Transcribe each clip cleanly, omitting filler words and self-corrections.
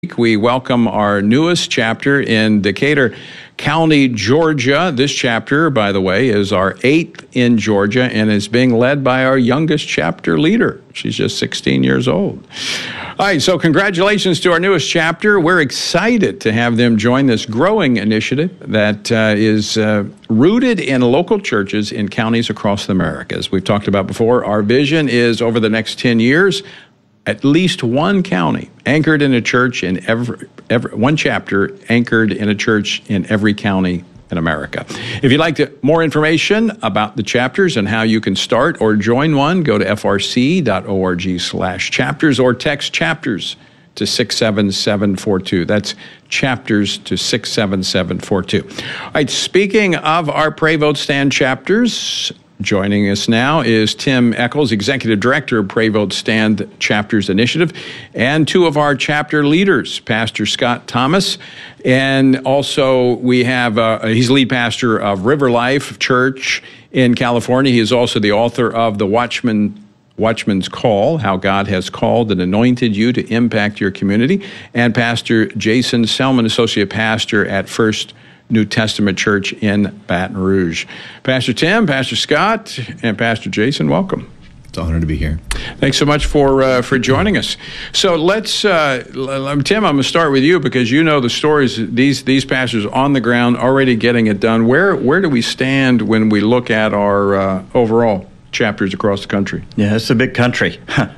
We welcome our newest chapter in Decatur County, Georgia. This chapter, by the way, is our 8th in Georgia and is being led by our youngest chapter leader. She's just 16 years old. All right, so congratulations to our newest chapter. We're excited to have them join this growing initiative that is rooted in local churches in counties across America. As we've talked about before, our vision is over the next 10 years, at least one county anchored in a church in every one chapter anchored in a church in every county in America. If you'd like more information about the chapters and how you can start or join one, go to frc.org/chapters or text chapters to 67742. That's chapters to 67742. All right, speaking of our Pray Vote Stand chapters, joining us now is Tim Echols, Executive Director of Pray Vote Stand Chapters Initiative, and two of our chapter leaders, Pastor Scott Thomas, and also we have, he's lead pastor of River Life Church in California. He is also the author of The Watchman's Call, How God Has Called and Anointed You to Impact Your Community, and Pastor Jason Selman, Associate Pastor at First New Testament Church in Baton Rouge. Pastor Tim, Pastor Scott, and Pastor Jason, welcome. It's an honor to be here. Thanks so much for joining us. So let's, Tim, I'm going to start with you because you know the stories. These pastors on the ground already getting it done. Where do we stand when we look at our overall chapters across the country? Yeah, it's a big country.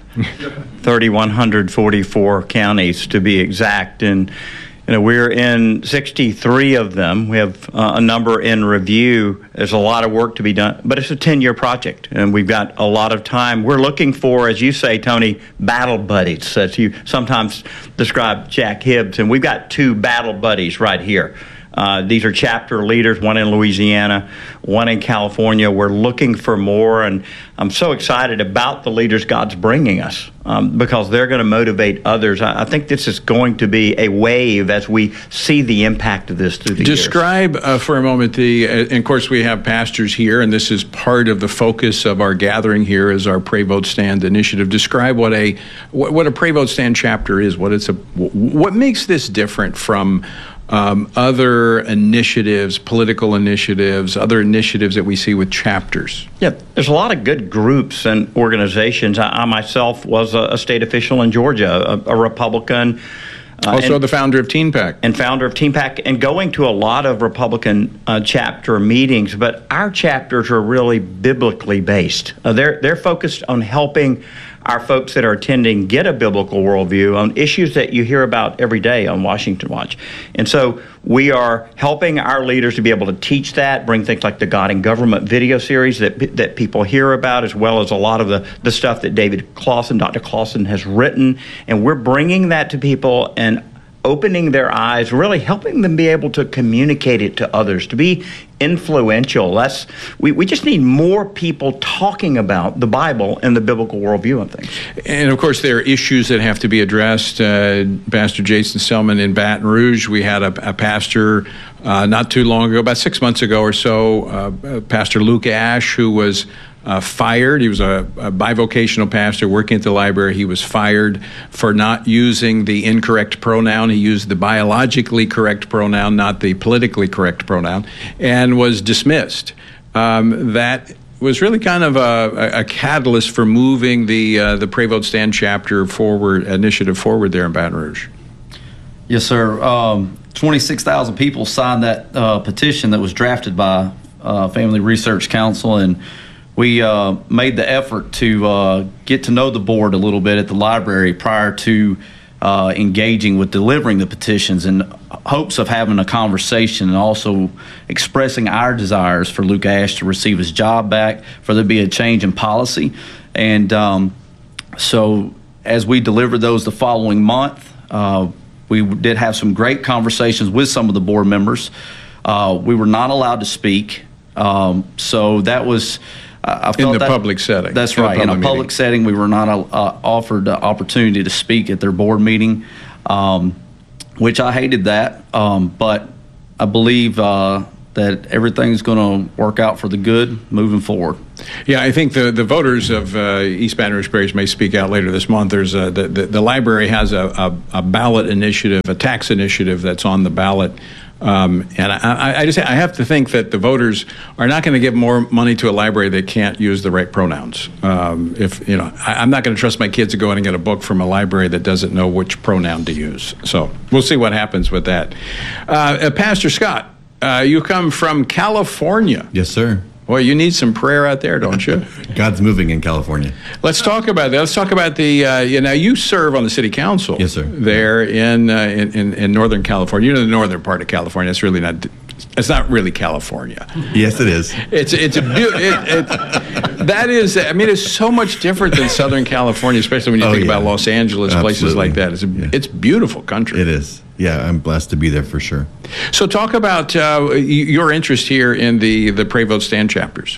3,144 counties to be exact, and we're in 63 of them. We have a number in review. There's a lot of work to be done, but it's a 10-year project, and we've got a lot of time. We're looking for, as you say, Tony, battle buddies, as you sometimes describe Jack Hibbs, and we've got two battle buddies right here. These are chapter leaders, one in Louisiana, one in California. We're looking for more, and I'm so excited about the leaders God's bringing us because they're going to motivate others. I think this is going to be a wave as we see the impact of this through the years. Describe for a moment and of course we have pastors here, and this is part of the focus of our gathering here is our Pray Vote Stand initiative. Describe what a Pray Vote Stand chapter is. What makes this different from other initiatives, political initiatives, other initiatives that we see with chapters? Yeah, there's a lot of good groups and organizations. I myself was a state official in Georgia, a Republican. Also the founder of TeenPAC. And founder of TeenPAC, and going to a lot of Republican chapter meetings. But our chapters are really biblically based. They're focused on helping our folks that are attending get a biblical worldview on issues that you hear about every day on Washington Watch. And so we are helping our leaders to be able to teach that, bring things like the God and Government video series that people hear about, as well as a lot of the stuff that David Clausen, Dr. Clausen, has written. And we're bringing that to people and opening their eyes, really helping them be able to communicate it to others, to be influential. We just need more people talking about the Bible and the biblical worldview and things. And of course, there are issues that have to be addressed. Pastor Jason Selman in Baton Rouge, we had a pastor not too long ago, about 6 months ago or so, Pastor Luke Ash, who was fired. He was a bivocational pastor working at the library. He was fired for not using the incorrect pronoun. He used the biologically correct pronoun, not the politically correct pronoun, and was dismissed. That was really kind of a catalyst for moving the Pray Vote Stand chapter initiative forward there in Baton Rouge. Yes, sir. 26,000 people signed that petition that was drafted by Family Research Council, and we made the effort to get to know the board a little bit at the library prior to engaging with delivering the petitions in hopes of having a conversation and also expressing our desires for Luke Ash to receive his job back, for there to be a change in policy. And so as we delivered those the following month, we did have some great conversations with some of the board members. We were not allowed to speak. So that was... I felt in the public setting. That's right. In a public setting, we were not offered the opportunity to speak at their board meeting, which I hated that. But I believe that everything's going to work out for the good moving forward. Yeah, I think the voters of East Baton Rouge Parish may speak out later this month. There's the library has a ballot initiative, a tax initiative that's on the ballot. And I have to think that the voters are not going to give more money to a library that can't use the right pronouns. I'm not going to trust my kids to go in and get a book from a library that doesn't know which pronoun to use. So we'll see what happens with that. Pastor Scott, you come from California. Yes, sir. Well, you need some prayer out there, don't you? God's moving in California. Let's talk about that. Let's talk about you serve on the city council. Yes, sir. There in Northern California. You know, the northern part of California. It's not really California. Yes, it is. It's so much different than Southern California, especially when you think about Los Angeles, places like that. It's beautiful country. It is. Yeah, I'm blessed to be there for sure. So talk about your interest here in the Pray Vote Stand chapters.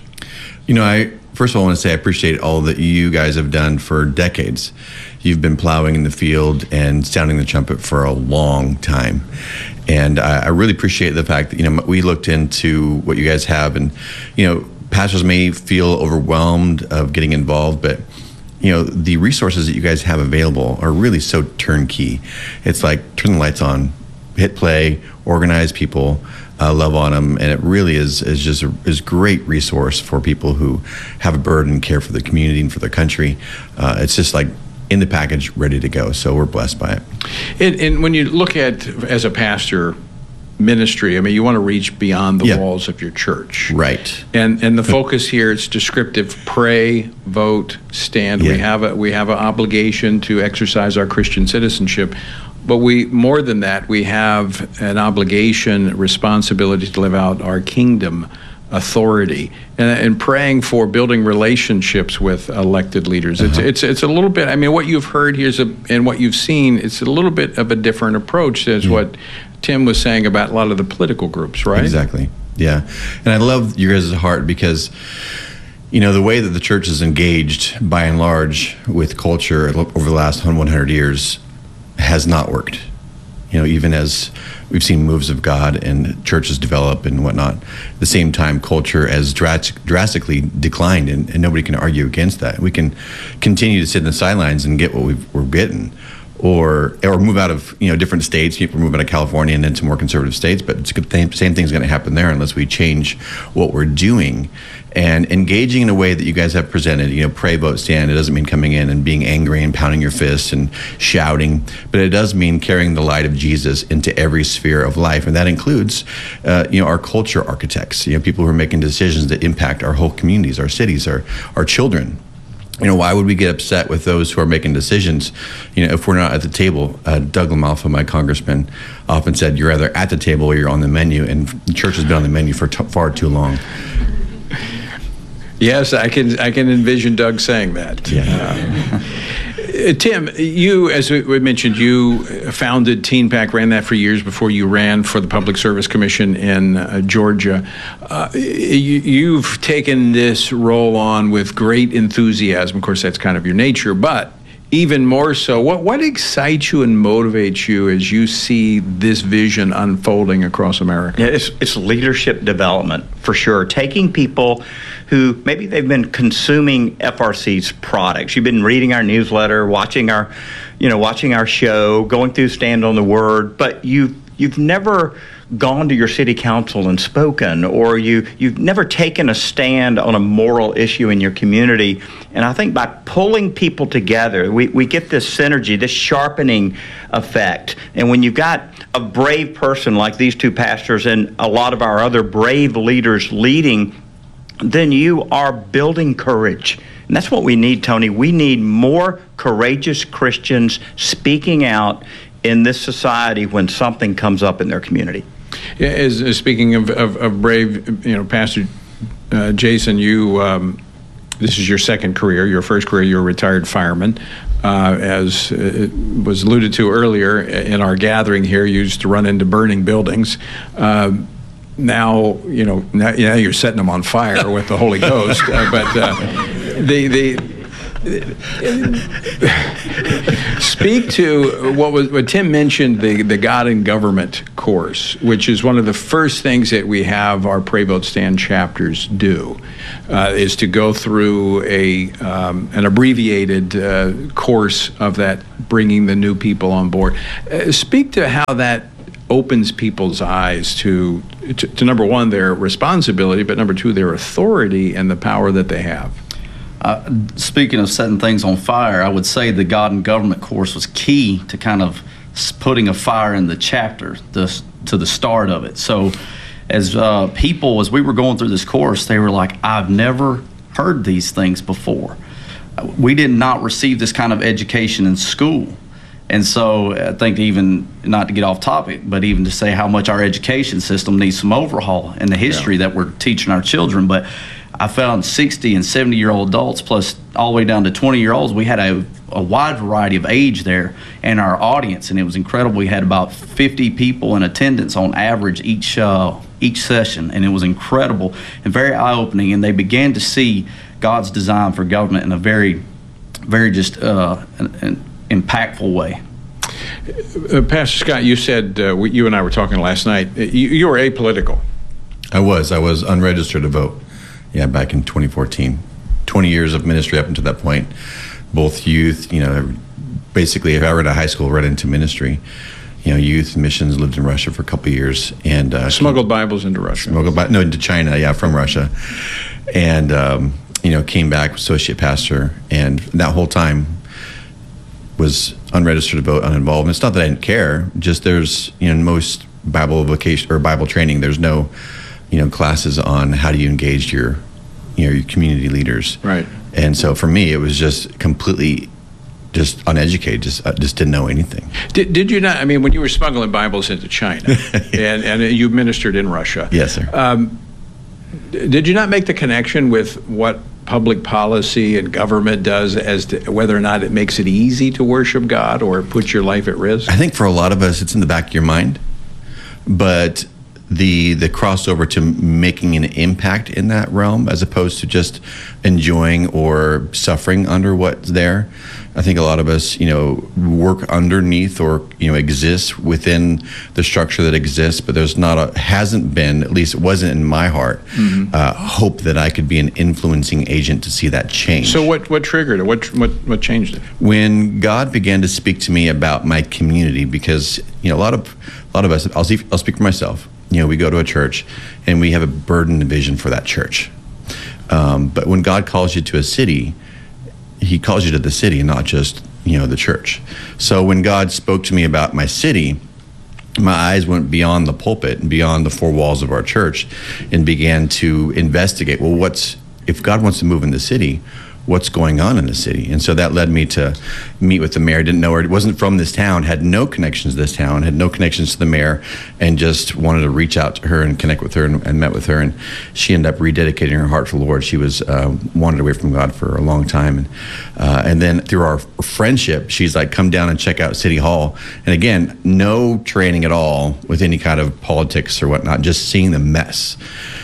First of all, I want to say I appreciate all that you guys have done for decades. You've been plowing in the field and sounding the trumpet for a long time. And I really appreciate the fact that, we looked into what you guys have, and, pastors may feel overwhelmed of getting involved, but the resources that you guys have available are really so turnkey. It's like turn the lights on, hit play, organize people, love on them, and it really is great resource for people who have a burden, care for the community and for their country. It's just like in the package, ready to go. So we're blessed by it. And when you look at, as a pastor, ministry, you want to reach beyond the walls of your church. Right. And the focus here is descriptive: pray, vote, stand. Yeah. We have an obligation to exercise our Christian citizenship, but more than that, we have an obligation, responsibility to live out our kingdom authority, and praying for building relationships with elected leaders. It's a little bit, what you've heard here and what you've seen, it's a little bit of a different approach as what Tim was saying about a lot of the political groups, right? Exactly. Yeah. And I love your guys' heart because, the way that the church is engaged by and large with culture over the last 100 years has not worked. Even as we've seen moves of God and churches develop and whatnot, at the same time, culture has drastically declined, and nobody can argue against that. We can continue to sit in the sidelines and get what we're getting, or move out of different states. People move out of California and into more conservative states, but it's the same thing's going to happen there unless we change what we're doing and engaging in a way that you guys have presented. Pray, vote, stand. It doesn't mean coming in and being angry and pounding your fists and shouting, but it does mean carrying the light of Jesus into every sphere of life, and that includes our culture architects, people who are making decisions that impact our whole communities, our cities, our children. Why would we get upset with those who are making decisions, if we're not at the table? Doug LaMalfa, my congressman, often said, you're either at the table or you're on the menu, and the church has been on the menu for far too long. Yes, I can envision Doug saying that. Yeah. Tim, you, as we mentioned, you founded Teen PAC, ran that for years before you ran for the Public Service Commission in Georgia. You've taken this role on with great enthusiasm. Of course, that's kind of your nature, but even more so, what excites you and motivates you as you see this vision unfolding across America? Yeah, it's leadership development, for sure. Taking people who maybe they've been consuming FRC's products. You've been reading our newsletter, watching our show, going through Stand on the Word, but you've never gone to your city council and spoken, or you've never taken a stand on a moral issue in your community. And I think by pulling people together, we get this synergy, this sharpening effect. And when you've got a brave person like these two pastors and a lot of our other brave leaders leading, then you are building courage. And that's what we need, Tony. We need more courageous Christians speaking out in this society when something comes up in their community. Yeah, as speaking of brave, Pastor Jason, you this is your second career. Your first career, you're a retired fireman. As it was alluded to earlier in our gathering here, you used to run into burning buildings. Now you're setting them on fire with the Holy Ghost. But Speak to what Tim mentioned, the God and Government course, which is one of the first things that we have our Pray Vote Stand chapters do, is to go through an abbreviated course of that, bringing the new people on board. Speak to how that opens people's eyes to number one, their responsibility, but number two, their authority and the power that they have. Speaking of setting things on fire, I would say the God and Government course was key to kind of putting a fire in the chapter to the start of it. So as we were going through this course, they were like, I've never heard these things before. We did not receive this kind of education in school. And so I think, even not to get off topic, but even to say how much our education system needs some overhaul in the history that we're teaching our children. But I found 60 and 70-year-old adults, plus all the way down to 20-year-olds. We had a wide variety of age there in our audience, and it was incredible. We had about 50 people in attendance on average each session, and it was incredible and very eye-opening. And they began to see God's design for government in a very, very just an impactful way. Pastor Scott, you said, you and I were talking last night, you were apolitical. I was unregistered to vote. Yeah, back in 2014. 20 years of ministry up until that point. Both youth, basically if I were in a high school, right into ministry. Youth missions, lived in Russia for a couple of years. And smuggled Bibles into Russia. Into China, yeah, from Russia. And, came back, associate pastor. And that whole time was unregistered to vote, uninvolved. And it's not that I didn't care, just there's, in most Bible vocation or Bible training, there's no, classes on how do you engage your community leaders. Right. And so for me, it was just completely just uneducated, just didn't know anything. Did you not, when you were smuggling Bibles into China and you ministered in Russia. Yes, sir. Did you not make the connection with what public policy and government does as to whether or not it makes it easy to worship God or puts your life at risk? I think for a lot of us, it's in the back of your mind, but the crossover to making an impact in that realm as opposed to just enjoying or suffering under what's there. I think a lot of us, work underneath or, exist within the structure that exists, but there's hasn't been, at least it wasn't in my heart, hope that I could be an influencing agent to see that change. So what triggered it? What changed it? When God began to speak to me about my community, because, a lot of us, I'll speak for myself. We go to a church and we have a burden and vision for that church. But when God calls you to a city, he calls you to the city and not just, the church. So when God spoke to me about my city, my eyes went beyond the pulpit and beyond the four walls of our church and began to investigate, well, if God wants to move in the city, what's going on in the city? And so that led me to meet with the mayor. Didn't know her, wasn't from this town, had no connections to this town, had no connections to the mayor, and just wanted to reach out to her and connect with her and met with her. And she ended up rededicating her heart for the Lord. She was wandered away from God for a long time. And then through our friendship, she's like, come down and check out City Hall. And again, no training at all with any kind of politics or whatnot, just seeing the mess,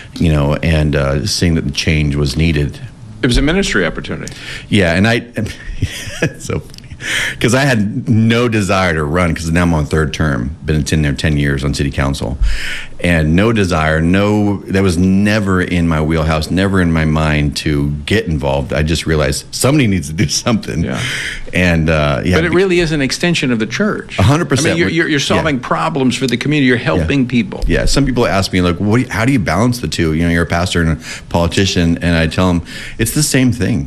and seeing that the change was needed. It was a ministry opportunity. Yeah, and it's so funny because I had no desire to run because now I'm on third term, been in there 10 years on city council, and no desire, that was never in my wheelhouse, never in my mind to get involved. I just realized somebody needs to do something. Yeah. And but it really is an extension of the church. 100%. You're solving problems for the community. You're helping people. Yeah. Some people ask me, like, how do you balance the two? You're a pastor and a politician, and I tell them it's the same thing.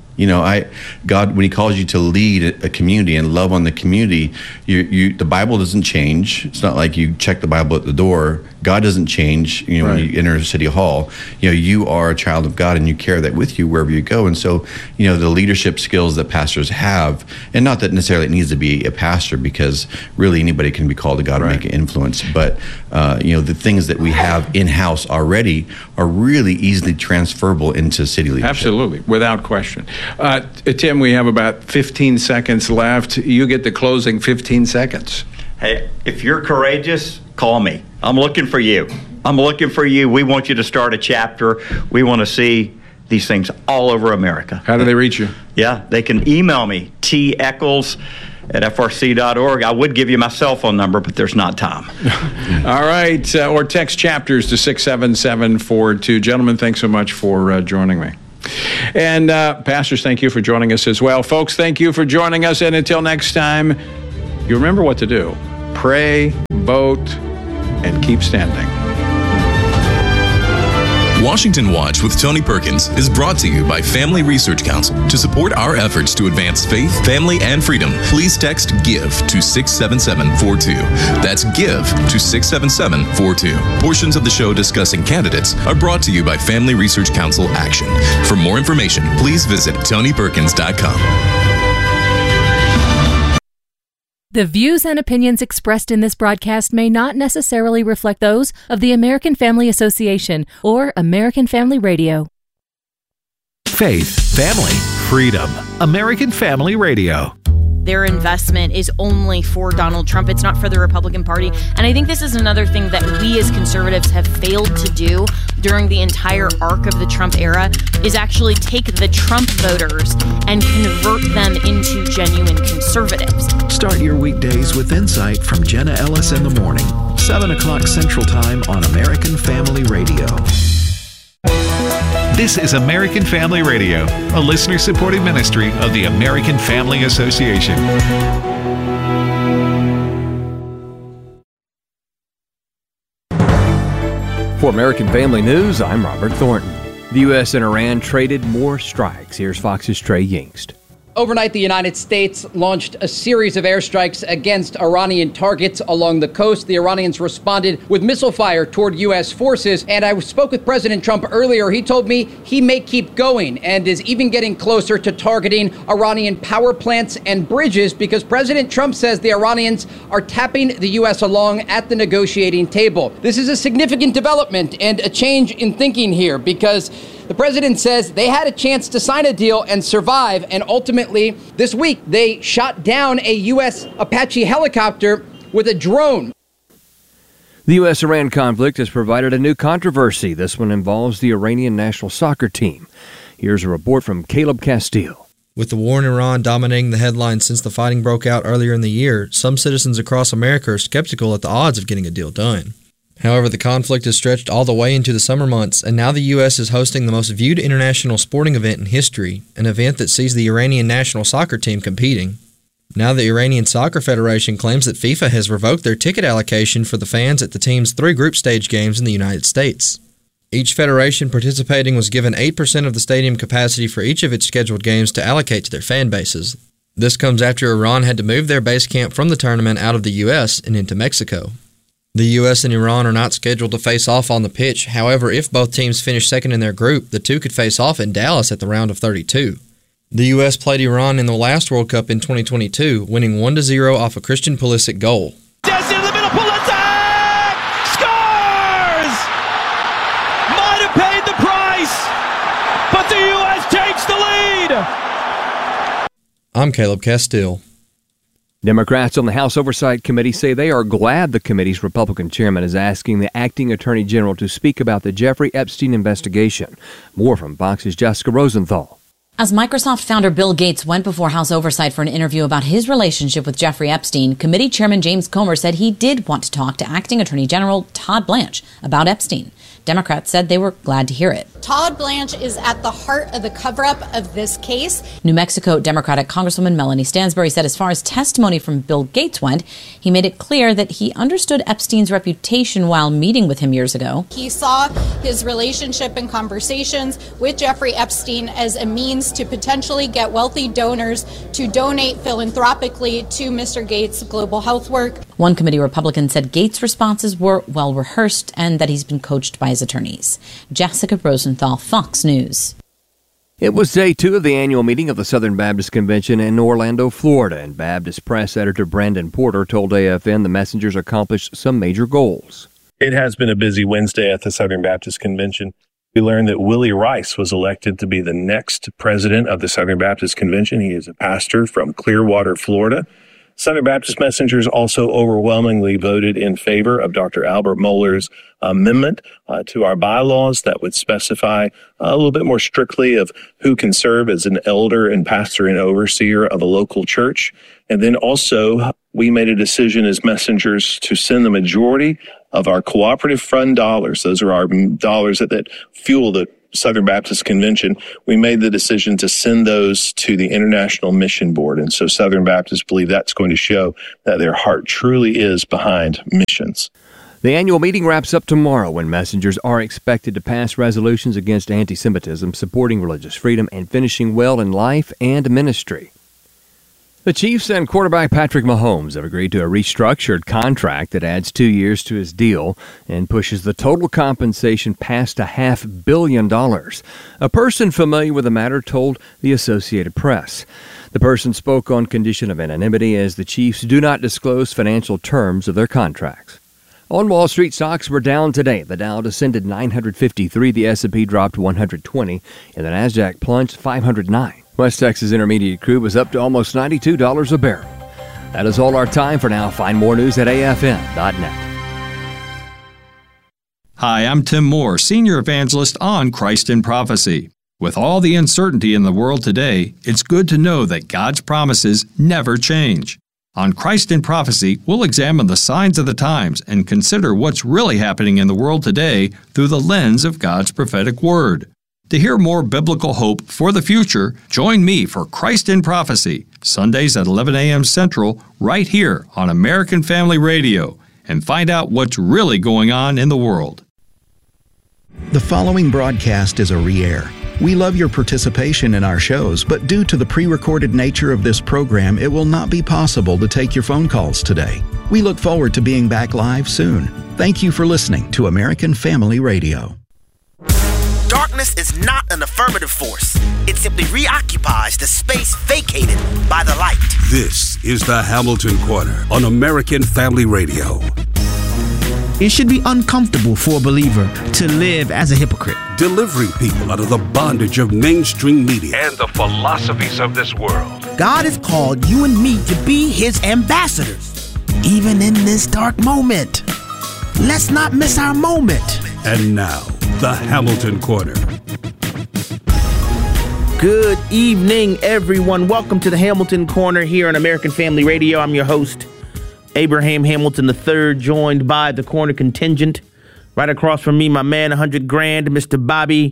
God, when he calls you to lead a community and love on the community, the Bible doesn't change. It's not like you check the Bible at the door. God doesn't change, Right. when you enter City Hall. You are a child of God and you carry that with you wherever you go. And so, the leadership skills that pastors have, and not that necessarily it needs to be a pastor, because really anybody can be called to God Right. and make an influence. But, the things that we have in-house already are really easily transferable into city leadership. Absolutely, without question. Tim, we have about 15 seconds left. You get the closing 15 seconds. Hey, if you're courageous, call me. I'm looking for you. We want you to start a chapter. We want to see these things all over America. How do they reach you? Yeah, they can email me, techols@frc.org. I would give you my cell phone number, but there's not time. All right, or text chapters to 67742. Gentlemen, thanks so much for joining me. And pastors, thank you for joining us as well. Folks, thank you for joining us. And until next time, you remember what to do. Pray, vote, and keep standing. Washington Watch with Tony Perkins is brought to you by Family Research Council. To support our efforts to advance faith, family, and freedom, please text GIVE to 67742. That's GIVE to 67742. Portions of the show discussing candidates are brought to you by Family Research Council Action. For more information, please visit TonyPerkins.com. The views and opinions expressed in this broadcast may not necessarily reflect those of the American Family Association or American Family Radio. Faith, family, freedom. American Family Radio. Their investment is only for Donald Trump. It's not for the Republican Party. And I think this is another thing that we as conservatives have failed to do during the entire arc of the Trump era is actually take the Trump voters and convert them into genuine conservatives. Start your weekdays with insight from Jenna Ellis in the morning, 7 o'clock Central Time on American Family Radio. This is American Family Radio, a listener-supported ministry of the American Family Association. For American Family News, I'm Robert Thornton. The U.S. and Iran traded more strikes. Here's Fox's Trey Yingst. Overnight, the United States launched a series of airstrikes against Iranian targets along the coast. The Iranians responded with missile fire toward U.S. forces. And I spoke with President Trump earlier. He told me he may keep going and is even getting closer to targeting Iranian power plants and bridges because President Trump says the Iranians are tapping the U.S. along at the negotiating table. This is a significant development and a change in thinking here because the president says they had a chance to sign a deal and survive, and ultimately, this week, they shot down a U.S. Apache helicopter with a drone. The U.S.-Iran conflict has provided a new controversy. This one involves the Iranian national soccer team. Here's a report from Caleb Castile. With the war in Iran dominating the headlines since the fighting broke out earlier in the year, some citizens across America are skeptical at the odds of getting a deal done. However, the conflict has stretched all the way into the summer months, and now the U.S. is hosting the most viewed international sporting event in history, an event that sees the Iranian national soccer team competing. Now the Iranian Soccer Federation claims that FIFA has revoked their ticket allocation for the fans at the team's 3 group stage games in the United States. Each federation participating was given 8% of the stadium capacity for each of its scheduled games to allocate to their fan bases. This comes after Iran had to move their base camp from the tournament out of the U.S. and into Mexico. The U.S. and Iran are not scheduled to face off on the pitch. However, if both teams finish second in their group, the two could face off in Dallas at the round of 32. The U.S. played Iran in the last World Cup in 2022, winning 1-0 off a Christian Pulisic goal. Just in the middle, Pulisic! Scores! Might have paid the price, but the U.S. takes the lead! I'm Caleb Castile. Democrats on the House Oversight Committee say they are glad the committee's Republican chairman is asking the acting attorney general to speak about the Jeffrey Epstein investigation. More from Fox's Jessica Rosenthal. As Microsoft founder Bill Gates went before House Oversight for an interview about his relationship with Jeffrey Epstein, committee chairman James Comer said he did want to talk to acting attorney general Todd Blanche about Epstein. Democrats said they were glad to hear it. Todd Blanche is at the heart of the cover-up of this case. New Mexico Democratic Congresswoman Melanie Stansbury said as far as testimony from Bill Gates went, he made it clear that he understood Epstein's reputation while meeting with him years ago. He saw his relationship and conversations with Jeffrey Epstein as a means to potentially get wealthy donors to donate philanthropically to Mr. Gates' global health work. One committee Republican said Gates' responses were well rehearsed and that he's been coached by his attorneys. Jessica Rosenthal, Fox News. It was day 2 of the annual meeting of the Southern Baptist Convention in Orlando, Florida, and Baptist Press editor Brandon Porter told AFN the messengers accomplished some major goals. It has been a busy Wednesday at the Southern Baptist Convention. We learned that Willie Rice was elected to be the next president of the Southern Baptist Convention. He is a pastor from Clearwater, Florida. Southern Baptist Messengers also overwhelmingly voted in favor of Dr. Albert Mohler's amendment to our bylaws that would specify a little bit more strictly of who can serve as an elder and pastor and overseer of a local church. And then also we made a decision as Messengers to send the majority of our cooperative fund dollars. Those are our dollars that fuel the Southern Baptist Convention. We made the decision to send those to the International Mission Board. And so Southern Baptists believe that's going to show that their heart truly is behind missions. The annual meeting wraps up tomorrow when Messengers are expected to pass resolutions against anti-Semitism, supporting religious freedom, and finishing well in life and ministry. The Chiefs and quarterback Patrick Mahomes have agreed to a restructured contract that adds 2 years to his deal and pushes the total compensation past $500 million. A person familiar with the matter told the Associated Press. The person spoke on condition of anonymity as the Chiefs do not disclose financial terms of their contracts. On Wall Street, stocks were down today. The Dow descended 953, the S&P dropped 120, and the Nasdaq plunged 509. West Texas Intermediate crude was up to almost $92 a barrel. That is all our time for now. Find more news at afn.net. Hi, I'm Tim Moore, Senior Evangelist on Christ in Prophecy. With all the uncertainty in the world today, it's good to know that God's promises never change. On Christ in Prophecy, we'll examine the signs of the times and consider what's really happening in the world today through the lens of God's prophetic word. To hear more biblical hope for the future, join me for Christ in Prophecy, Sundays at 11 a.m. Central, right here on American Family Radio, and find out what's really going on in the world. The following broadcast is a re-air. We love your participation in our shows, but due to the pre-recorded nature of this program, it will not be possible to take your phone calls today. We look forward to being back live soon. Thank you for listening to American Family Radio. Darkness is not an affirmative force. It simply reoccupies the space vacated by the light. This is the Hamilton Corner on American Family Radio. It should be uncomfortable for a believer to live as a hypocrite. Delivering people out of the bondage of mainstream media and the philosophies of this world. God has called you and me to be his ambassadors, even in this dark moment. Let's not miss our moment. And now, the Hamilton Corner. Good evening, everyone. Welcome to the Hamilton Corner here on American Family Radio. I'm your host, Abraham Hamilton III, joined by the Corner contingent. Right across from me, my man, 100 grand, Mr. Bobby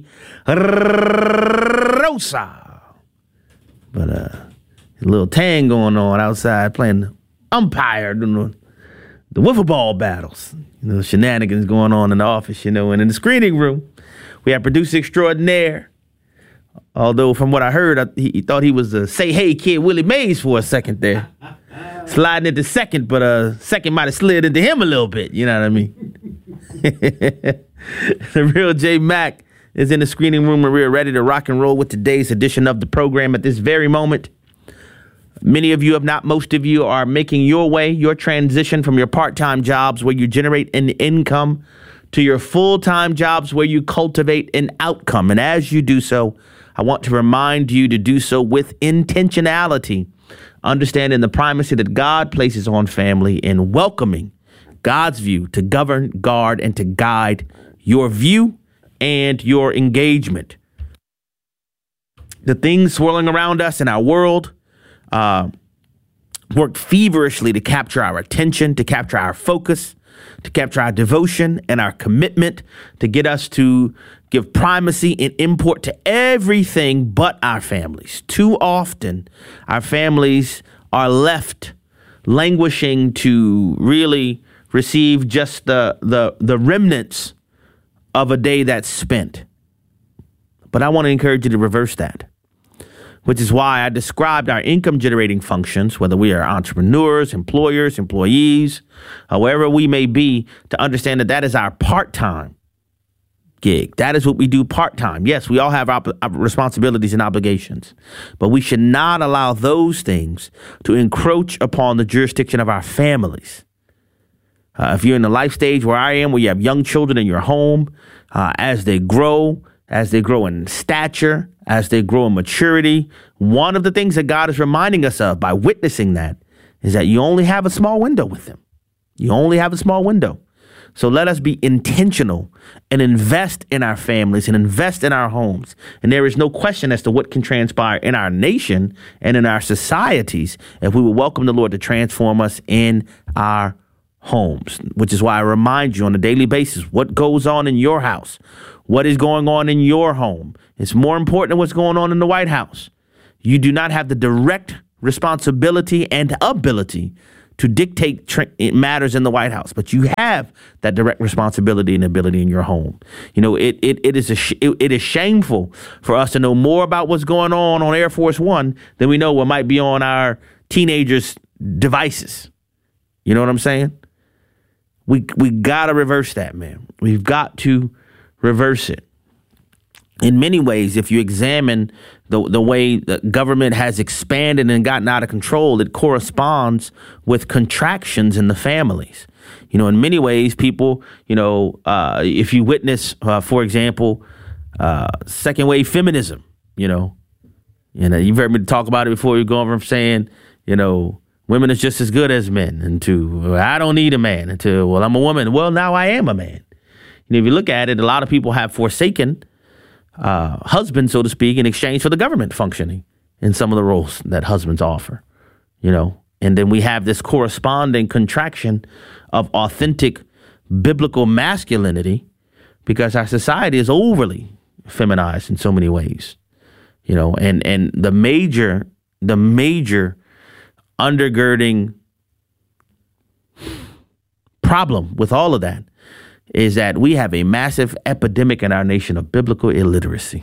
Rosa. But a little tang going on outside, playing umpire, doing the wiffle ball battles. Shenanigans going on in the office, and in the screening room, we have producer extraordinaire. Although from what I heard, he thought he was a Say Hey Kid Willie Mays for a second there. Sliding into second, but second might have slid into him a little bit, you know what I mean? The real J Mac is in the screening room, and we're ready to rock and roll with today's edition of the program at this very moment. Many of you, if not most of you, are making your transition from your part-time jobs where you generate an income to your full-time jobs where you cultivate an outcome. And as you do so, I want to remind you to do so with intentionality, understanding the primacy that God places on family and welcoming God's view to govern, guard, and to guide your view and your engagement. The things swirling around us in our world work feverishly to capture our attention, to capture our focus, to capture our devotion and our commitment, to get us to give primacy and import to everything but our families. Too often, our families are left languishing to really receive just the remnants of a day that's spent. But I want to encourage you to reverse that, which is why I described our income generating functions, whether we are entrepreneurs, employers, employees, however we may be, to understand that that is our part-time gig. That is what we do part-time. Yes, we all have our responsibilities and obligations, but we should not allow those things to encroach upon the jurisdiction of our families. If you're in the life stage where I am, where you have young children in your home, as they grow in stature, as they grow in maturity, one of the things that God is reminding us of by witnessing that is that you only have a small window with them. You only have a small window. So let us be intentional and invest in our families and invest in our homes. And there is no question as to what can transpire in our nation and in our societies if we will welcome the Lord to transform us in our homes, which is why I remind you on a daily basis what goes on in your house, what is going on in your home. It's more important than what's going on in the White House. You do not have the direct responsibility and ability to dictate matters in the White House, but you have that direct responsibility and ability in your home. You know, it is shameful for us to know more about what's going on Air Force One than we know what might be on our teenagers' devices. You know what I'm saying? We got to reverse that, man. We've got to reverse it. In many ways, if you examine the way the government has expanded and gotten out of control, it corresponds with contractions in the families. You know, in many ways, people, if you witness, for example, second wave feminism, you've heard me talk about it before. You're going from saying, women is just as good as men, and to I don't need a man, and to, well, I'm a woman. Well, now I am a man. If you look at it, a lot of people have forsaken husbands, so to speak, in exchange for the government functioning in some of the roles that husbands offer, and then we have this corresponding contraction of authentic biblical masculinity because our society is overly feminized in so many ways, and the major undergirding problem with all of that is that we have a massive epidemic in our nation of biblical illiteracy.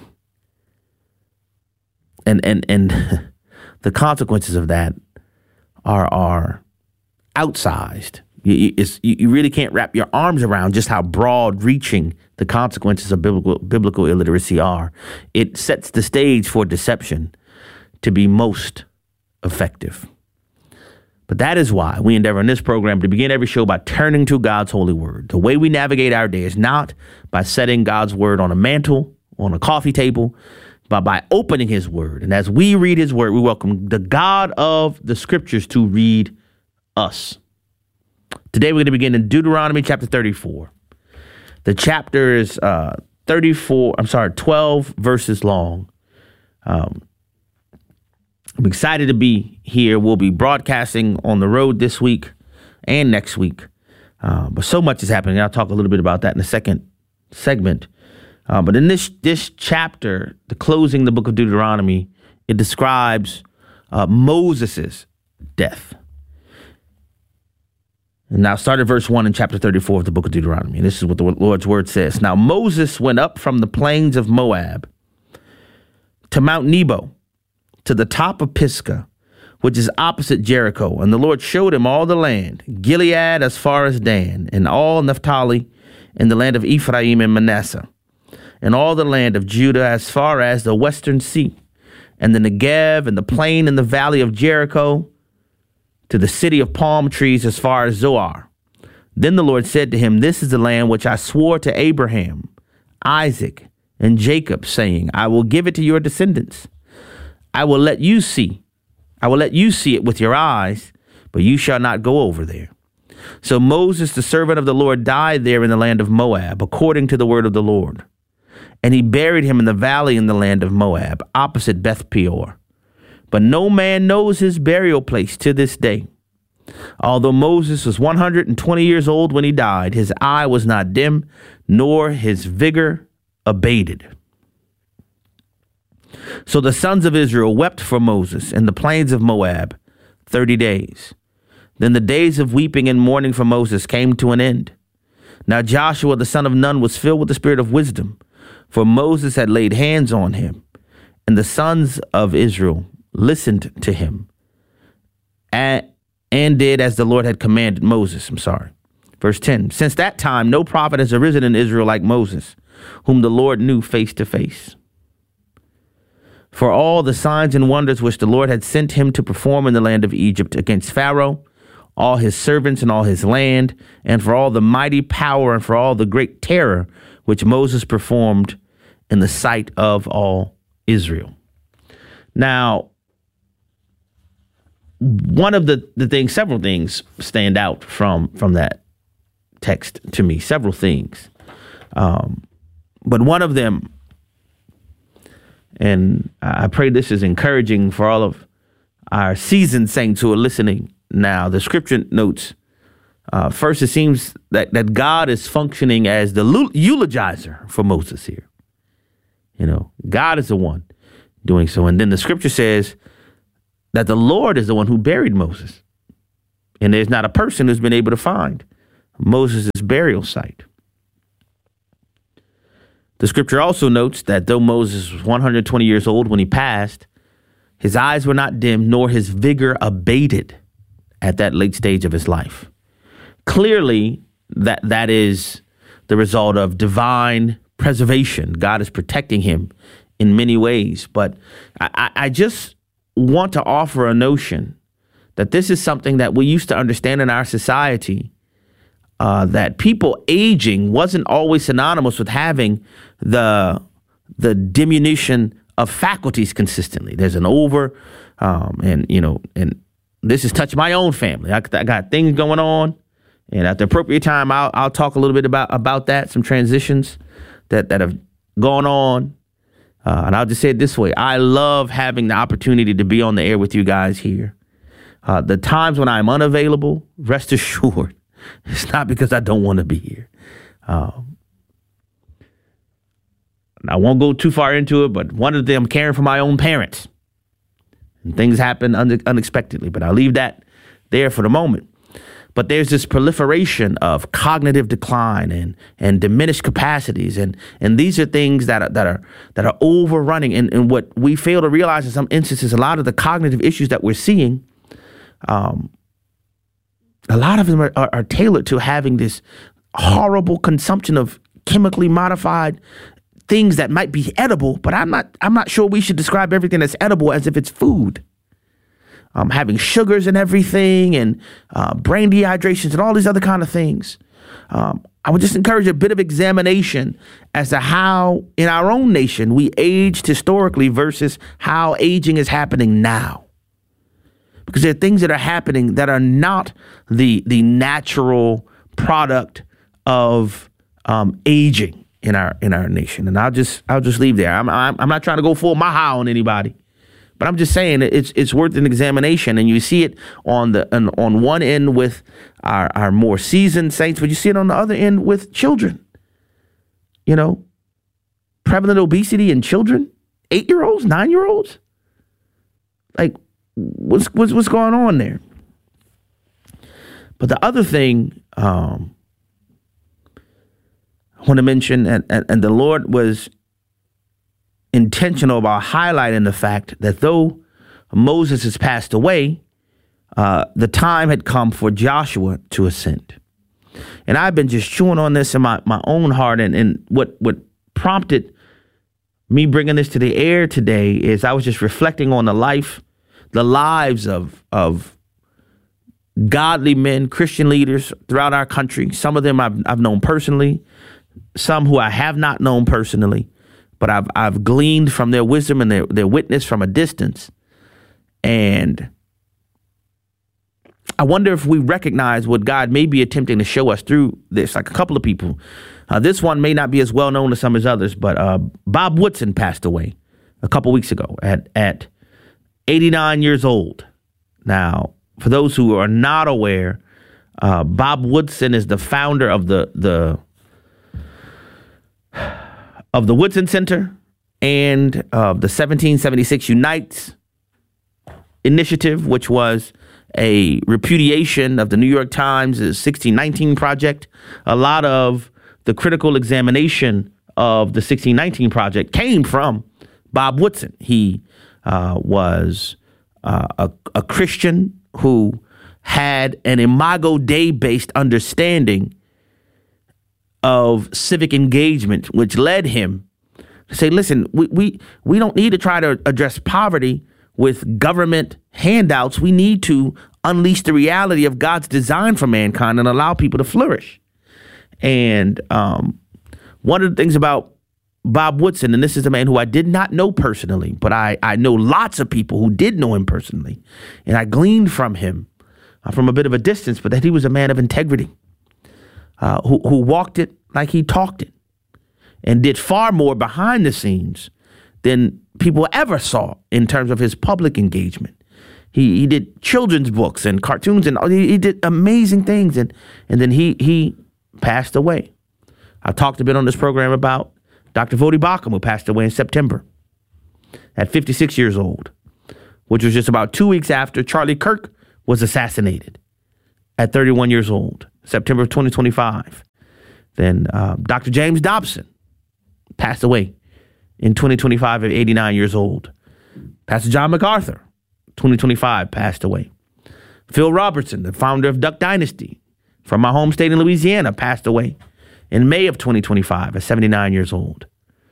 And the consequences of that are outsized. You really can't wrap your arms around just how broad reaching the consequences of biblical illiteracy are. It sets the stage for deception to be most effective. But that is why we endeavor in this program to begin every show by turning to God's holy word. The way we navigate our day is not by setting God's word on a mantle, on a coffee table, but by opening his word. And as we read his word, we welcome the God of the scriptures to read us. Today we're going to begin in Deuteronomy chapter 34. The chapter is 12 verses long. I'm excited to be here. We'll be broadcasting on the road this week and next week. But so much is happening. I'll talk a little bit about that in the second segment. But in this chapter, the closing the book of Deuteronomy, it describes Moses' death. And now start at verse 1 in chapter 34 of the book of Deuteronomy. And this is what the Lord's word says. Now Moses went up from the plains of Moab to Mount Nebo, to the top of Pisgah, which is opposite Jericho. And the Lord showed him all the land, Gilead as far as Dan, and all Naphtali, and the land of Ephraim and Manasseh, and all the land of Judah as far as the western sea, and the Negev, and the plain and the valley of Jericho, to the city of palm trees as far as Zoar. Then the Lord said to him, this is the land which I swore to Abraham, Isaac, and Jacob, saying, I will give it to your descendants. I will let you see it with your eyes, but you shall not go over there. So Moses, the servant of the Lord, died there in the land of Moab, according to the word of the Lord. And he buried him in the valley in the land of Moab, opposite Beth Peor. But no man knows his burial place to this day. Although Moses was 120 years old when he died, his eye was not dim, nor his vigor abated. So the sons of Israel wept for Moses in the plains of Moab 30 days. Then the days of weeping and mourning for Moses came to an end. Now Joshua the son of Nun was filled with the spirit of wisdom, for Moses had laid hands on him, and the sons of Israel listened to him and did as the Lord had commanded Moses. Verse 10, since that time no prophet has arisen in Israel like Moses, whom the Lord knew face to face. For all the signs and wonders which the Lord had sent him to perform in the land of Egypt against Pharaoh, all his servants and all his land, and for all the mighty power and for all the great terror which Moses performed in the sight of all Israel. Now, one of the things, several things stand out from that text to me, several things. But one of them, and I pray this is encouraging for all of our seasoned saints who are listening now. The scripture notes, first, it seems that God is functioning as the eulogizer for Moses here. You know, God is the one doing so. And then the scripture says that the Lord is the one who buried Moses. And there's not a person who's been able to find Moses' burial site. The scripture also notes that though Moses was 120 years old when he passed, his eyes were not dim, nor his vigor abated at that late stage of his life. Clearly, that is the result of divine preservation. God is protecting him in many ways. But I just want to offer a notion that this is something that we used to understand in our society, that people aging wasn't always synonymous with having the diminution of faculties consistently. There's an and this has touched my own family. I got things going on, and at the appropriate time, I'll talk a little bit about that, some transitions that have gone on. And I'll just say it this way. I love having the opportunity to be on the air with you guys here. The times when I'm unavailable, rest assured, it's not because I don't want to be here. I won't go too far into it, but one of them, I'm caring for my own parents. And things happen unexpectedly, but I'll leave that there for the moment. But there's this proliferation of cognitive decline and diminished capacities, and these are things that are overrunning. And what we fail to realize in some instances, a lot of the cognitive issues that we're seeing, a lot of them are tailored to having this horrible consumption of chemically modified things that might be edible, but I'm not sure we should describe everything that's edible as if it's food. Having sugars and everything, and brain dehydrations and all these other kind of things. I would just encourage a bit of examination as to how in our own nation we aged historically versus how aging is happening now. Because there are things that are happening that are not the natural product of aging in our nation. And I'll just leave there. I'm not trying to go full maha on anybody, but I'm just saying it's worth an examination. And you see it on one end with our more seasoned saints, but you see it on the other end with children. You know, prevalent obesity in children, 8-year-olds, 9-year-olds. Like, what's going on there? But the other thing I want to mention, and the Lord was intentional about highlighting the fact that though Moses has passed away, the time had come for Joshua to ascend. And I've been just chewing on this in my own heart, and what prompted me bringing this to the air today is I was just reflecting on the lives of godly men, Christian leaders throughout our country. Some of them I've known personally, some who I have not known personally, but I've gleaned from their wisdom and their witness from a distance. And I wonder if we recognize what God may be attempting to show us through this. Like a couple of people, this one may not be as well known as some as others, but Bob Woodson passed away a couple weeks ago at 89 years old. Now, for those who are not aware, Bob Woodson is the founder of the Woodson Center and the 1776 Unites initiative, which was a repudiation of the New York Times' 1619 Project. A lot of the critical examination of the 1619 Project came from Bob Woodson. He was a Christian who had an Imago Dei-based understanding of civic engagement, which led him to say, listen, we don't need to try to address poverty with government handouts. We need to unleash the reality of God's design for mankind and allow people to flourish. And one of the things about Bob Woodson, and this is a man who I did not know personally, but I know lots of people who did know him personally. And I gleaned from him from a bit of a distance, but that he was a man of integrity, who walked it like he talked it and did far more behind the scenes than people ever saw in terms of his public engagement. He did children's books and cartoons, and he did amazing things. And then he passed away. I talked a bit on this program about Dr. Voddie Baucham, who passed away in September at 56 years old, which was just about 2 weeks after Charlie Kirk was assassinated at 31 years old, September of 2025. Then Dr. James Dobson passed away in 2025 at 89 years old. Pastor John MacArthur, 2025, passed away. Phil Robertson, the founder of Duck Dynasty from my home state in Louisiana, passed away in May of 2025 at 79 years old.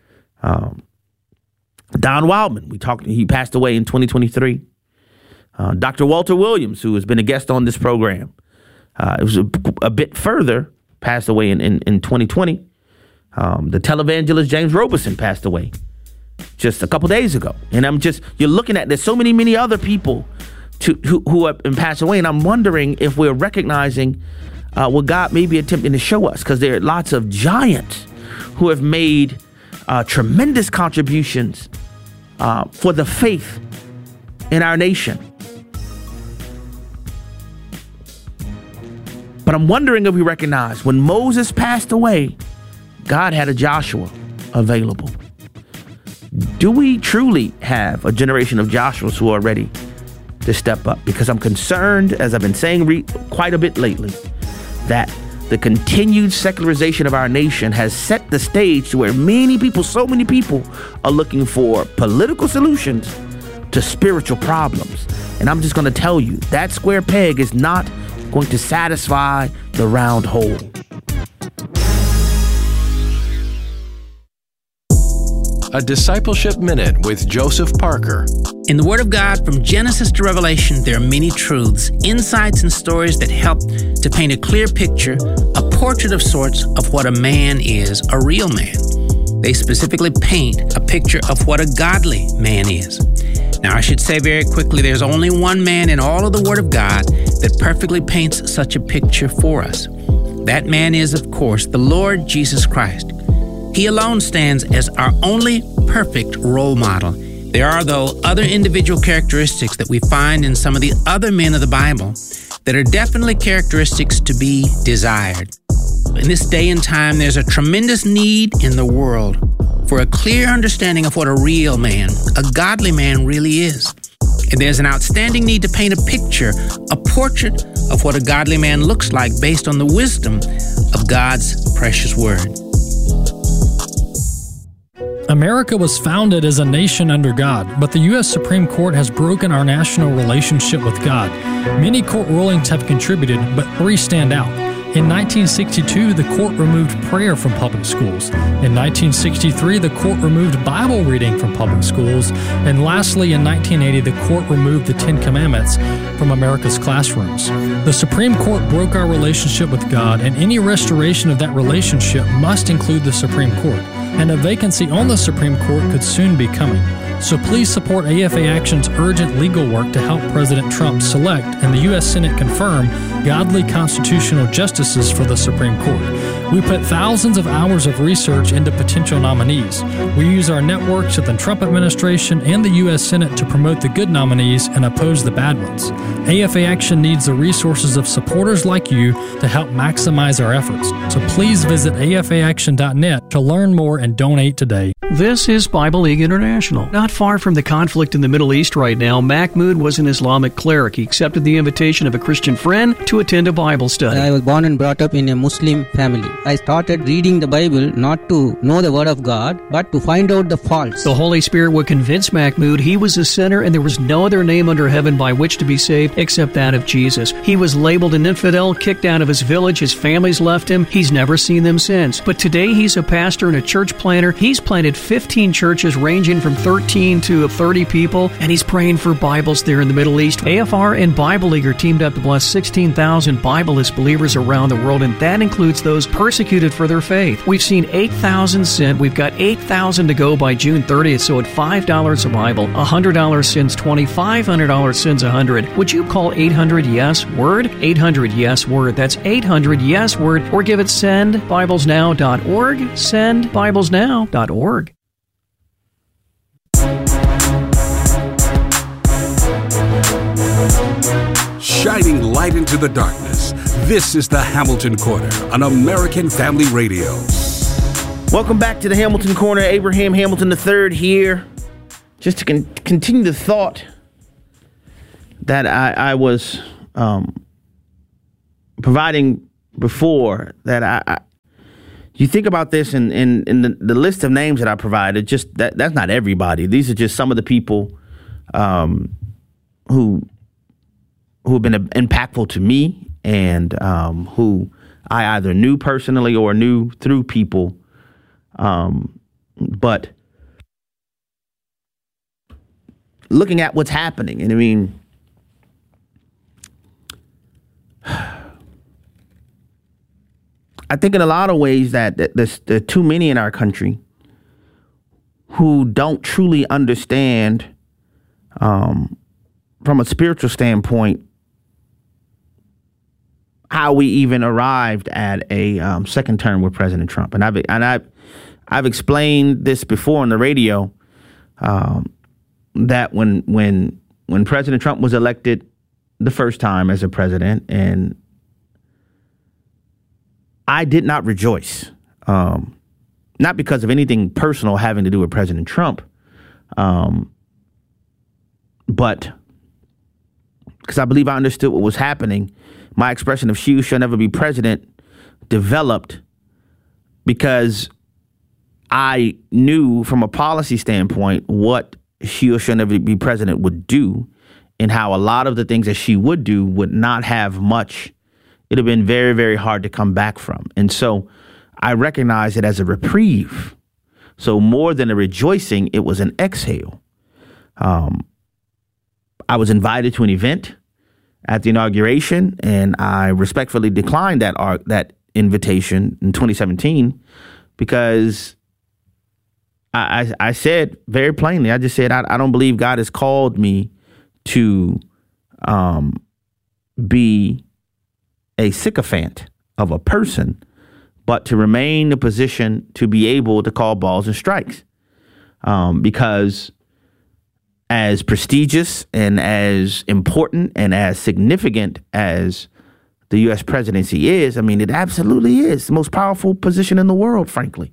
Don Wildman, he passed away in 2023. Dr. Walter Williams, who has been a guest on this program, it was a bit further, passed away in 2020. The televangelist James Robeson passed away just a couple days ago. And you're looking at, there's so many other people who have passed away. And I'm wondering if we're recognizing what God may be attempting to show us, because there are lots of giants who have made tremendous contributions for the faith in our nation. But I'm wondering if we recognize when Moses passed away, God had a Joshua available. Do we truly have a generation of Joshuas who are ready to step up? Because I'm concerned, as I've been saying quite a bit lately, that the continued secularization of our nation has set the stage to where so many people are looking for political solutions to spiritual problems. And I'm just going to tell you, that square peg is not going to satisfy the round hole. A Discipleship Minute with Joseph Parker. In the Word of God, from Genesis to Revelation, there are many truths, insights, and stories that help to paint a clear picture, a portrait of sorts of what a man is, a real man. They specifically paint a picture of what a godly man is. Now, I should say very quickly, there's only one man in all of the Word of God that perfectly paints such a picture for us. That man is, of course, the Lord Jesus Christ. He alone stands as our only perfect role model. There are, though, other individual characteristics that we find in some of the other men of the Bible that are definitely characteristics to be desired. In this day and time, there's a tremendous need in the world for a clear understanding of what a real man, a godly man, really is. And there's an outstanding need to paint a picture, a portrait of what a godly man looks like based on the wisdom of God's precious word. America was founded as a nation under God, but the U.S. Supreme Court has broken our national relationship with God. Many court rulings have contributed, but three stand out. In 1962, the court removed prayer from public schools. In 1963, the court removed Bible reading from public schools. And lastly, in 1980, the court removed the Ten Commandments from America's classrooms. The Supreme Court broke our relationship with God, and any restoration of that relationship must include the Supreme Court. And a vacancy on the Supreme Court could soon be coming. So please support AFA Action's urgent legal work to help President Trump select and the U.S. Senate confirm godly constitutional justices for the Supreme Court. We put thousands of hours of research into potential nominees. We use our networks at the Trump administration and the U.S. Senate to promote the good nominees and oppose the bad ones. AFA Action needs the resources of supporters like you to help maximize our efforts. So please visit afaaction.net to learn more and donate today. This is Bible League International. Not far from the conflict in the Middle East right now, Mahmoud was an Islamic cleric. He accepted the invitation of a Christian friend to attend a Bible study. I was born and brought up in a Muslim family. I started reading the Bible not to know the Word of God, but to find out the faults. The Holy Spirit would convince Mahmoud he was a sinner and there was no other name under heaven by which to be saved except that of Jesus. He was labeled an infidel, kicked out of his village, his family's left him. He's never seen them since. But today he's a pastor and a church planter. He's planted 15 churches ranging from 13 to 30 people, and he's praying for Bibles there in the Middle East. AFR and Bible League are teamed up to bless 16,000 Bibleless believers around the world, and that includes those persecuted for their faith. We've seen 8,000 sent. We've got 8,000 to go by June 30th, so at $5 a Bible, $100 sends 20, $500 sends 100. Would you call 800-YES-WORD? 800-YES-WORD. That's 800-YES-WORD, or give it sendbiblesnow.org, sendbiblesnow.org. Shining light into the darkness. This is the Hamilton Corner on American Family Radio. Welcome back to the Hamilton Corner. Abraham Hamilton III here. Just to continue the thought that I was providing before, that you think about this in the list of names that I provided, just that's not everybody. These are just some of the people who have been impactful to me, and who I either knew personally or knew through people. But looking at what's happening, and I mean, I think in a lot of ways that there are too many in our country who don't truly understand, from a spiritual standpoint, how we even arrived at a second term with President Trump. And I've explained this before on the radio, that when President Trump was elected the first time as a president, and I did not rejoice, not because of anything personal having to do with President Trump, but because I believe I understood what was happening. My expression of "she who shall never be president" developed because I knew from a policy standpoint what "she who shall never be president" would do, and how a lot of the things that she would do would not have much. It would have been very, very hard to come back from. And so I recognized it as a reprieve. So more than a rejoicing, it was an exhale. I was invited to an event at the inauguration, and I respectfully declined that invitation in 2017 because I said very plainly, I just said, I don't believe God has called me to be a sycophant of a person, but to remain in a position to be able to call balls and strikes. Because as prestigious and as important and as significant as the U.S. presidency is, I mean, it absolutely is the most powerful position in the world, frankly.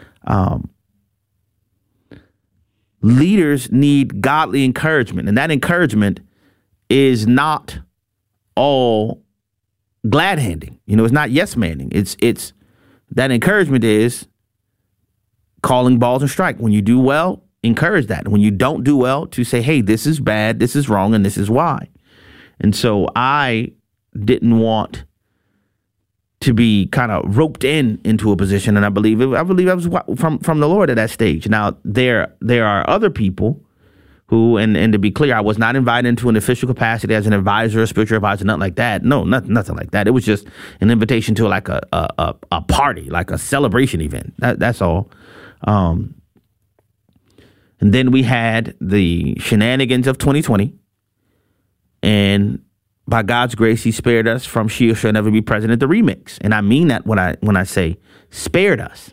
Leaders need godly encouragement, and that encouragement is not all glad-handing. It's not yes-manning. It's that encouragement is calling balls and strike. When you do well, encourage that. And when you don't do well, to say, hey, this is bad, this is wrong, and this is why. And so I didn't want to be kind of roped into a position, and I believe I was from the Lord at that stage. Now there are other people who, and to be clear, I was not invited into an official capacity as an advisor, a spiritual advisor, nothing like that. No, nothing like that. It was just an invitation to like a party, like a celebration event. That's all. And then we had the shenanigans of 2020, and by God's grace, he spared us from "She Shall Never Be President," the remix. And I mean that when I say spared us.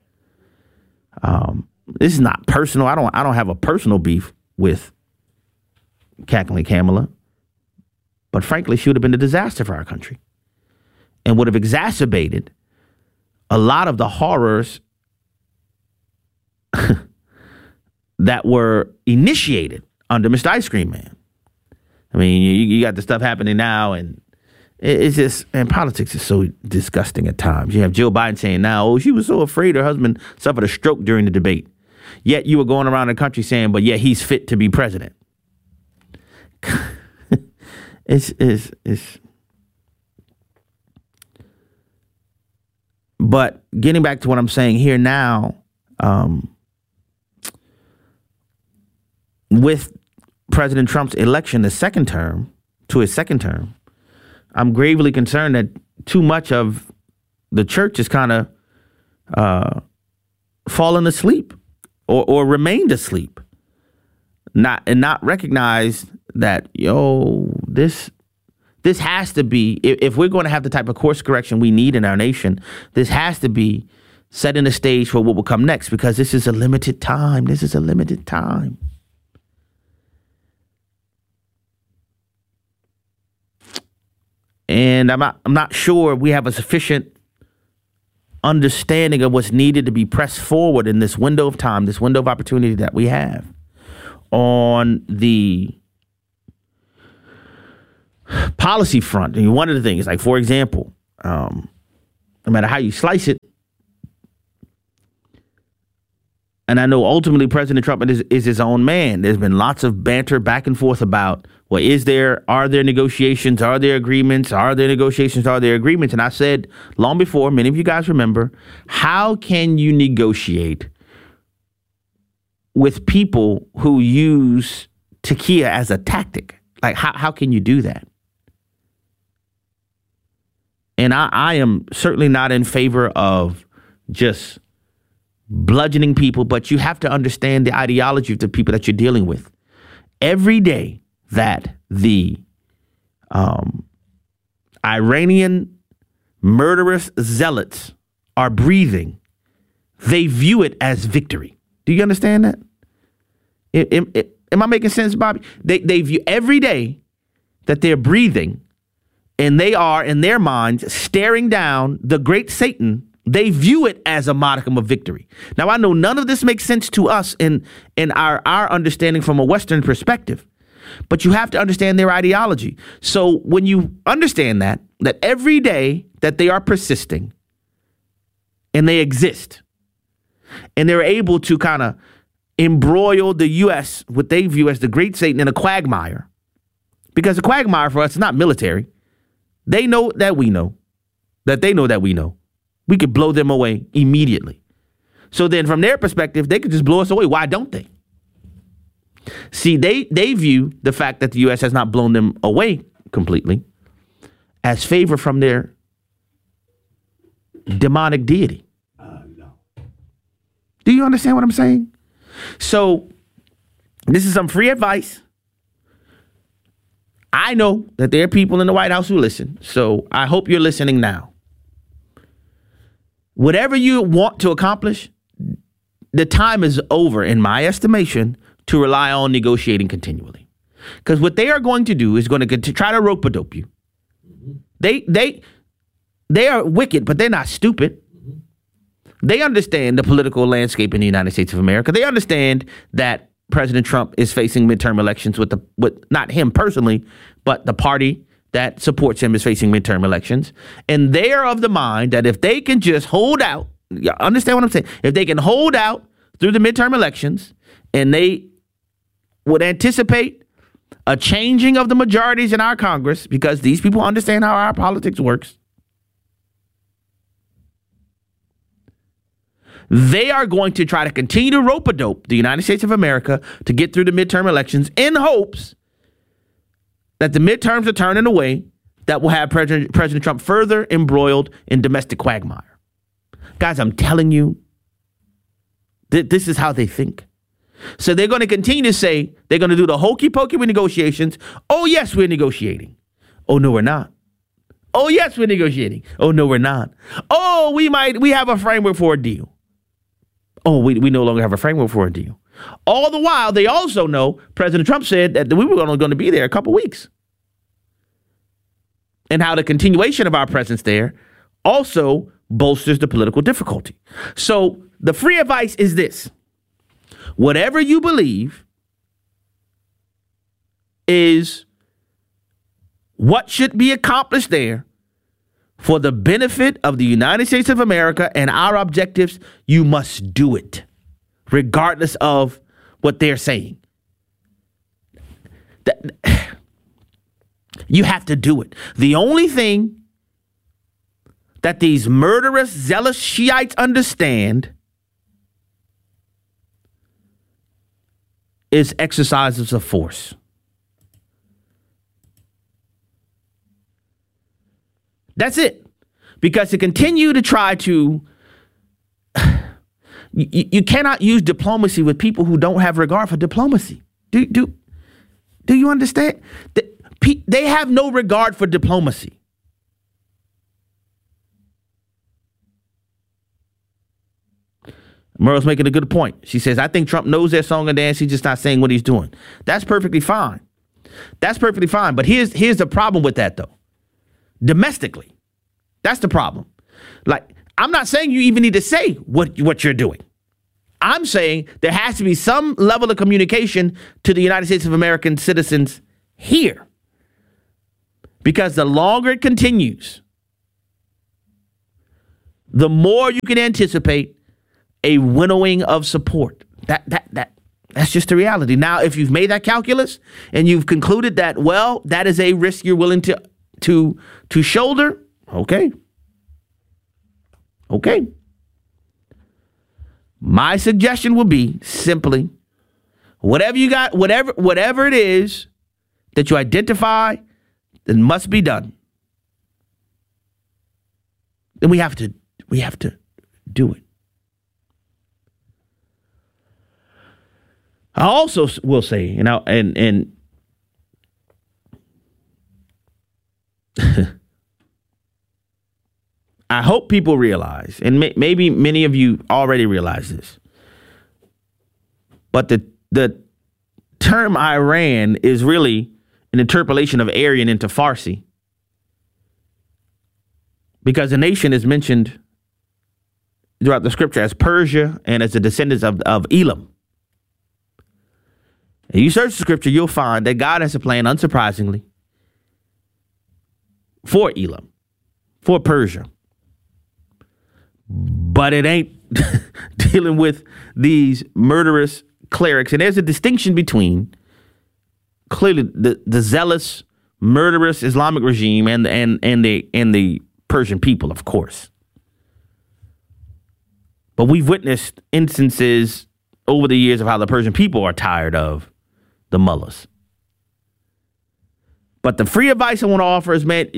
This is not personal. I don't have a personal beef with Cackling Kamala. But frankly, she would have been a disaster for our country and would have exacerbated a lot of the horrors that were initiated under Mr. Ice Cream Man. I mean, you got the stuff happening now, and it's just, and politics is so disgusting at times. You have Joe Biden saying now, oh, she was so afraid her husband suffered a stroke during the debate. Yet you were going around the country saying, but yet he's fit to be president. It's. But getting back to what I'm saying here now, with President Trump's election to his second term, I'm gravely concerned that too much of the church is kind of fallen asleep or remained asleep, not recognized that, this has to be, if we're going to have the type of course correction we need in our nation, this has to be setting the stage for what will come next, because this is a limited time. And I'm not sure we have a sufficient understanding of what's needed to be pressed forward in this window of time, this window of opportunity that we have on the policy front. And one of the things, like, for example, no matter how you slice it, and I know ultimately President Trump is his own man. There's been lots of banter back and forth about, well, are there negotiations? Are there agreements? Are there negotiations? Are there agreements? And I said long before, many of you guys remember, how can you negotiate with people who use tequila as a tactic? Like, how can you do that? And I am certainly not in favor of just bludgeoning people, but you have to understand the ideology of the people that you're dealing with. Every day that the Iranian murderous zealots are breathing, they view it as victory. Do you understand that? Am I making sense, Bobby? They view every day that they're breathing, and they are, in their minds, staring down the great Satan. They view it as a modicum of victory. Now, I know none of this makes sense to us in our understanding from a Western perspective, but you have to understand their ideology. So when you understand that every day that they are persisting and they exist and they're able to kind of embroil the U.S., what they view as the great Satan, in a quagmire, because the quagmire for us is not military. They know that we know that they know that we know. We could blow them away immediately. So then from their perspective, they could just blow us away. Why don't they? See, they view the fact that the U.S. has not blown them away completely as favor from their demonic deity. No. Do you understand what I'm saying? So this is some free advice. I know that there are people in the White House who listen, so I hope you're listening now. Whatever you want to accomplish, the time is over, in my estimation, to rely on negotiating continually. Because what they are going to do is going to try to rope-a-dope you. They are wicked, but they're not stupid. They understand the political landscape in the United States of America. They understand that President Trump is facing midterm elections with not him personally, but the party that supports him is facing midterm elections. And they are of the mind that if they can just hold out, you understand what I'm saying? If they can hold out through the midterm elections, and they would anticipate a changing of the majorities in our Congress, because these people understand how our politics works, they are going to try to continue to rope-a-dope the United States of America to get through the midterm elections in hopes that the midterms are turning away that will have President Trump further embroiled in domestic quagmire. Guys, I'm telling you, this is how they think. So they're going to continue to say they're going to do the hokey pokey with negotiations. Oh, yes, we're negotiating. Oh, no, we're not. Oh, yes, we're negotiating. Oh, no, we're not. Oh, we have a framework for a deal. Oh, we no longer have a framework for a deal. All the while, they also know President Trump said that we were only going to be there a couple weeks. And how the continuation of our presence there also bolsters the political difficulty. So the free advice is this. Whatever you believe is what should be accomplished there for the benefit of the United States of America and our objectives, you must do it, regardless of what they're saying. You have to do it. The only thing that these murderous, zealous Shiites understand is exercises of force. That's it. Because to continue to try to, you cannot use diplomacy with people who don't have regard for diplomacy. Do you understand? They have no regard for diplomacy. Merle's making a good point. She says, I think Trump knows their song and dance. He's just not saying what he's doing. That's perfectly fine. That's perfectly fine. But here's the problem with that, though. Domestically, that's the problem. Like, I'm not saying you even need to say what you're doing. I'm saying there has to be some level of communication to the United States of American citizens here. Because the longer it continues, the more you can anticipate a winnowing of support. That's just the reality. Now, if you've made that calculus and you've concluded that, well, that is a risk you're willing to shoulder, okay. Okay. My suggestion would be simply whatever you got, whatever it is that you identify that must be done, then we have to do it. I also will say, and I hope people realize, and maybe many of you already realize this, but the term Iran is really an interpolation of Aryan into Farsi, because the nation is mentioned throughout the scripture as Persia and as the descendants of Elam. And you search the scripture, you'll find that God has a plan, unsurprisingly, for Elam, for Persia. But it ain't dealing with these murderous clerics. And there's a distinction between clearly the zealous, murderous Islamic regime and the Persian people, of course. But we've witnessed instances over the years of how the Persian people are tired of the mullahs. But the free advice I want to offer is, man,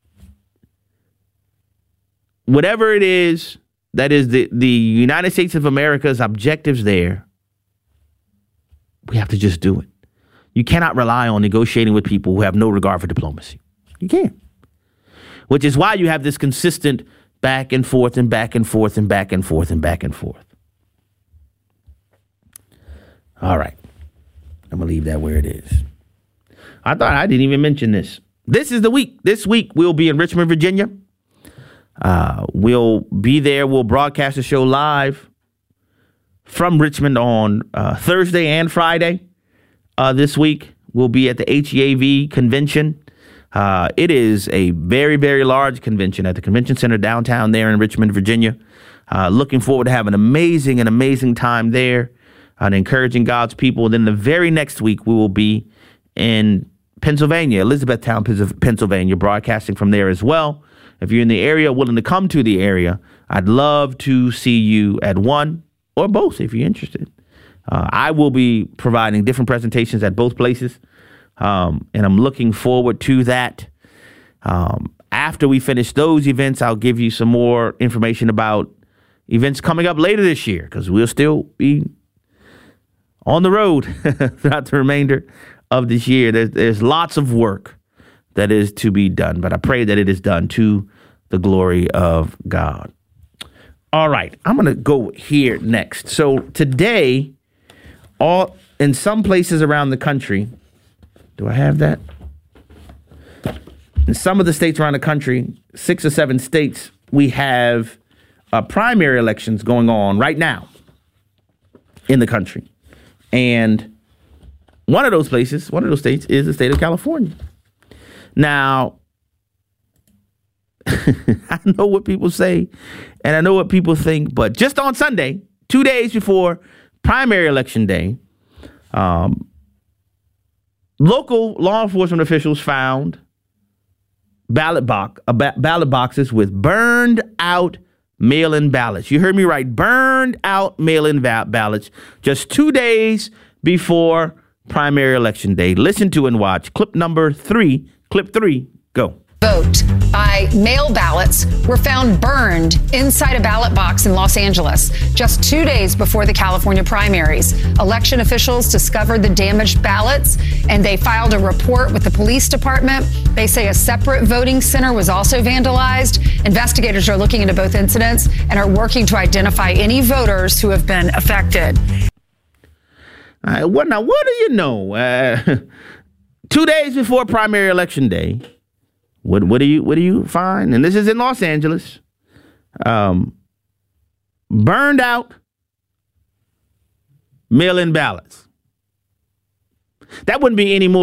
whatever it is that is the United States of America's objectives there, we have to just do it. You cannot rely on negotiating with people who have no regard for diplomacy. You can't. Which is why you have this consistent back and forth and back and forth and back and forth and back and forth. All right. I'm going to leave that where it is. I thought I didn't even mention this. This is the week. This week we'll be in Richmond, Virginia. We'll be there. We'll broadcast the show live from Richmond on Thursday and Friday. This week we'll be at the HEAV convention. It is a very, very large convention at the convention center downtown there in Richmond, Virginia. Looking forward to having an amazing time there and encouraging God's people. And then the very next week we will be in Pennsylvania, Elizabethtown, Pennsylvania, broadcasting from there as well. If you're in the area, willing to come to the area, I'd love to see you at one or both if you're interested. I will be providing different presentations at both places, and I'm looking forward to that. After we finish those events, I'll give you some more information about events coming up later this year, because we'll still be on the road throughout the remainder of this year. There's lots of work that is to be done, but I pray that it is done to the glory of God. All right, I'm going to go here next. So today, in some places around the country, do I have that? In some of the states around the country, 6 or 7 states, we have primary elections going on right now in the country. And one of those states is the state of California. Now, I know what people say and I know what people think, but just on Sunday, 2 days before primary election day, local law enforcement officials found ballot boxes with burned out mail-in ballots. You heard me right, burned out mail-in ballots just 2 days before primary election day. Listen to and watch. Clip 3, go. Vote by mail ballots were found burned inside a ballot box in Los Angeles just 2 days before the California primaries. Election officials discovered the damaged ballots and they filed a report with the police department. They say a separate voting center was also vandalized. Investigators are looking into both incidents and are working to identify any voters who have been affected. What do you know? 2 days before primary election day, what do you find? And this is in Los Angeles. Burned out mail-in ballots. That wouldn't be any more